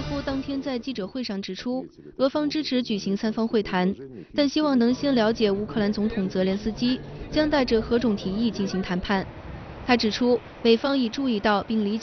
夫当天在记者会上指出，俄方支持举行3方会谈，但希望能先了解乌克兰总统泽连斯基将带着何种提议进行谈判。他指出，美方已注意到并理解。